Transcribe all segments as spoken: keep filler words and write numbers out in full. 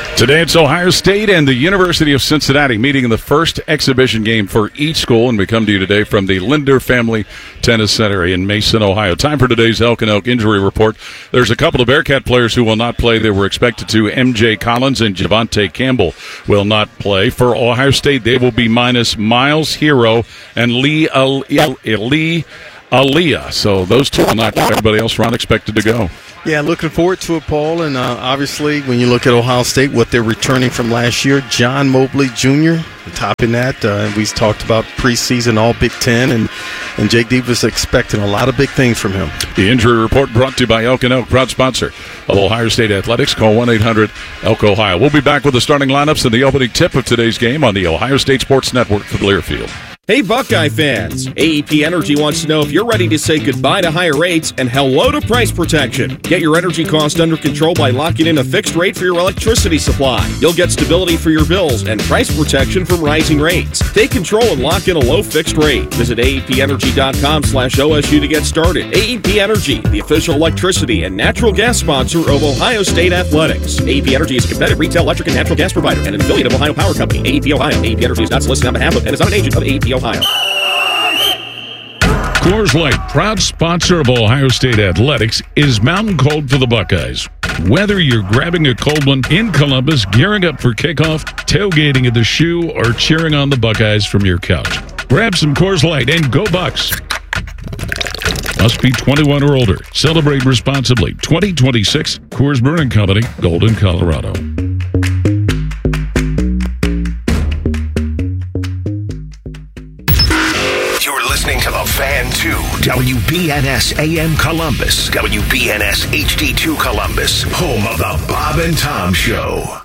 Today it's Ohio State and the University of Cincinnati meeting in the first exhibition game for each school, and we come to you today from the Linder Family Tennis Center in Mason, Ohio. Time for today's Elk and Elk injury report. There's a couple of Bearcat players who will not play. They were expected to. M J Collins and Javante Campbell will not play. For Ohio State, they will be minus Miles Hero and Lee Al- Al- Lee Aliyah. So those two will not play. Everybody else around expected to go. Yeah, looking forward to it, Paul. And uh, obviously, when you look at Ohio State, what they're returning from last year, John Mobley Junior, topping that. Uh, we talked about preseason All Big Ten, and, and Jake Diebler's expecting a lot of big things from him. The injury report brought to you by Elk and Elk, proud sponsor of Ohio State Athletics. Call one eight hundred Elk Ohio. We'll be back with the starting lineups and the opening tip of today's game on the Ohio State Sports Network for Learfield. Hey Buckeye fans, A E P Energy wants to know if you're ready to say goodbye to higher rates and hello to price protection. Get your energy cost under control by locking in a fixed rate for your electricity supply. You'll get stability for your bills and price protection from rising rates. Take control and lock in a low fixed rate. Visit A E P energy dot com slash O S U to get started. A E P Energy, the official electricity and natural gas sponsor of Ohio State Athletics. A E P Energy is a competitive retail electric and natural gas provider and an affiliate of Ohio Power Company. A E P Ohio. A E P Energy is not solicited on behalf of and is not an agent of A E P Ohio. Coors Light, proud sponsor of Ohio State Athletics, is mountain cold for the Buckeyes. Whether you're grabbing a cold one in Columbus, gearing up for kickoff, tailgating at the Shoe, or cheering on the Buckeyes from your couch, grab some Coors Light and go Bucks. Must be twenty-one or older. Celebrate responsibly. twenty twenty-six Coors Brewing Company, Golden, Colorado. Listening to The Fan two, W B N S A M Columbus, W B N S H D two Columbus, home of the Bob and Tom Show.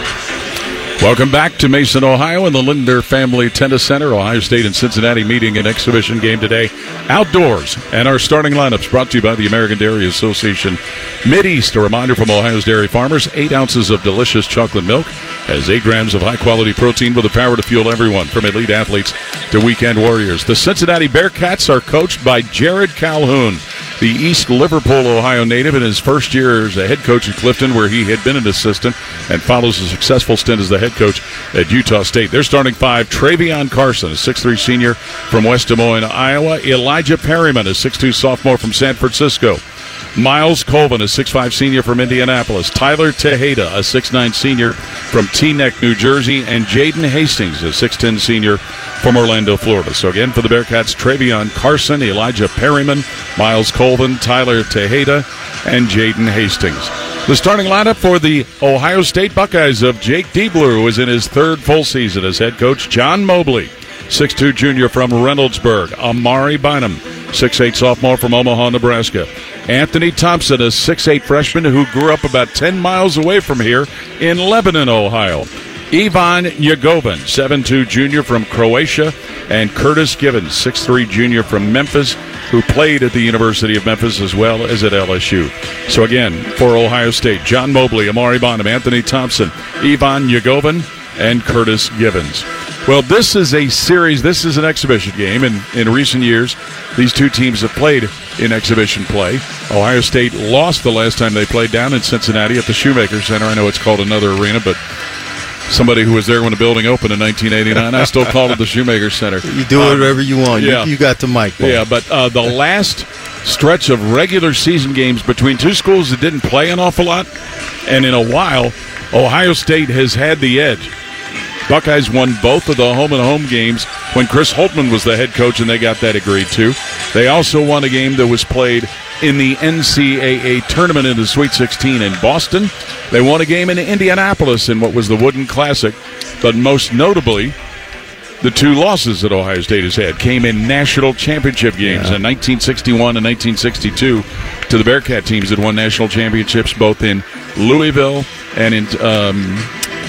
Welcome back to Mason, Ohio, and the Linder Family Tennis Center. Ohio State and Cincinnati meeting an exhibition game today outdoors. And our starting lineups brought to you by the American Dairy Association Mideast. A reminder from Ohio's dairy farmers, eight ounces of delicious chocolate milk has eight grams of high-quality protein with the power to fuel everyone, from elite athletes to weekend warriors. The Cincinnati Bearcats are coached by Jared Calhoun, the East Liverpool, Ohio native, in his first year as a head coach at Clifton, where he had been an assistant, and follows a successful stint as the head coach at Utah State. They're starting five: Travion Carson, a six three senior from West Des Moines, Iowa; Elijah Perryman, a six two sophomore from San Francisco; Miles Colvin, a six five senior from Indianapolis; Tyler Tejeda, a six nine senior from Teaneck, New Jersey; and Jaden Hastings, a six ten senior from Orlando, Florida. So again, for the Bearcats, Travion Carson, Elijah Perryman, Miles Colvin, Tyler Tejeda, and Jaden Hastings. The starting lineup for the Ohio State Buckeyes of Jake Diebler, who is in his third full season as head coach. John Mobley, six two junior from Reynoldsburg; Amari Bynum, six eight sophomore from Omaha, Nebraska; Anthony Thompson, a six eight freshman who grew up about ten miles away from here in Lebanon, Ohio; Ivan Yagovin, seven two junior from Croatia; and Curtis Givens, six three junior from Memphis, who played at the University of Memphis as well as at L S U. So again, for Ohio State, John Mobley, Amari Bynum, Anthony Thompson, Ivan Yagovin, and Curtis Givens. Well, this is a series, this is an exhibition game, and in recent years, these two teams have played in exhibition play. Ohio State lost the last time they played down in Cincinnati at the Shoemaker Center. I know it's called another arena, but somebody who was there when the building opened in nineteen eighty-nine, I still call it the Shoemaker Center. You do it whatever you want. Yeah. You, you got the mic, Paul. Yeah, but uh, the last stretch of regular season games between two schools that didn't play an awful lot, and in a while, Ohio State has had the edge. Buckeyes won both of the home-and-home games when Chris Holtmann was the head coach, and they got that agreed to. They also won a game that was played in the N C double A tournament in the Sweet sixteen in Boston. They won a game in Indianapolis in what was the Wooden Classic. But most notably, the two losses that Ohio State has had came in national championship games yeah. in nineteen sixty-one and nineteen sixty-two to the Bearcat teams that won national championships both in Louisville and in um,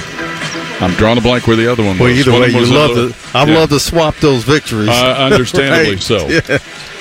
I'm drawing a blank where the other one was. Well, either one way, you love Louis- to, I yeah. love to swap those victories. Uh, understandably right. so. Yeah.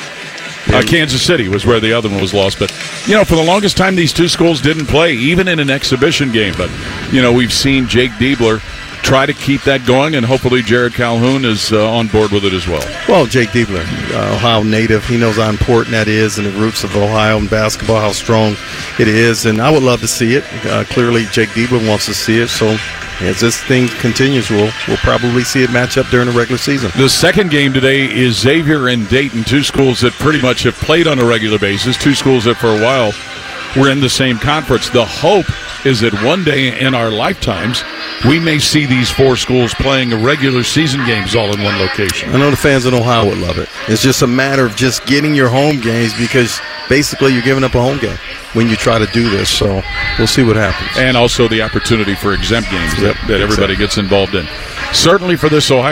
Uh, Kansas City was where the other one was lost. But, you know, for the longest time, these two schools didn't play, even in an exhibition game. But, you know, we've seen Jake Diebler try to keep that going, and hopefully Jared Calhoun is uh, on board with it as well. Well, Jake Diebler, uh, Ohio native, he knows how important that is and the roots of Ohio and basketball, how strong it is, and I would love to see it. Uh, clearly, Jake Diebler wants to see it, so as this thing continues, we'll, we'll probably see it match up during the regular season. The second game today is Xavier and Dayton, two schools that pretty much have played on a regular basis, two schools that for a while were in the same conference. The hope is that one day in our lifetimes, we may see these four schools playing regular season games all in one location. I know the fans in Ohio would love it. It's just a matter of just getting your home games, because basically you're giving up a home game when you try to do this. So we'll see what happens. And also the opportunity for exempt games that, that everybody gets involved in. Certainly for this Ohio